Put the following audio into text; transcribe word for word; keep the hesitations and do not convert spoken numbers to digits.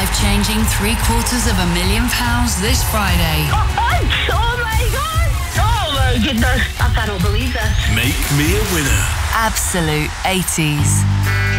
life-changing three quarters of a million pounds this Friday. Oh, oh my God! Oh my goodness, I cannot believe this. Make me a winner. Absolute eighties.